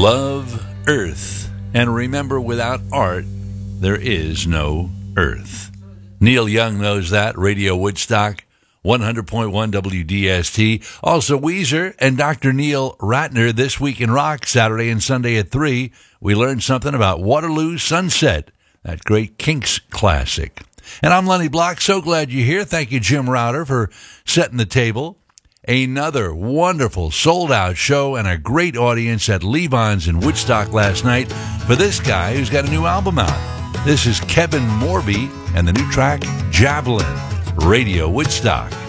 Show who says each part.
Speaker 1: Love Earth. And remember, without art, there is no Earth. Neil Young knows that. Radio Woodstock, 100.1 WDST. Also, Weezer and Dr. Neil Ratner this week in rock, Saturday and Sunday at 3. We learned something about Waterloo Sunset, that great Kinks classic. And I'm Lenny Block. So glad you're here. Thank you, Jim Router, for setting the table. Another wonderful sold-out show and a great audience at Levon's in Woodstock last night for this guy who's got a new album out. This is Kevin Morby and the new track, Javelin. Radio Woodstock.